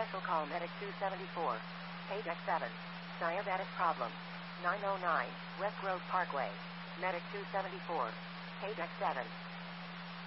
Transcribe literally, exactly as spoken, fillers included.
Special call Medic two seventy-four. Page X seven. Diabetic problem. nine oh nine, West Grove Parkway. Medic two seventy-four. Page X seven.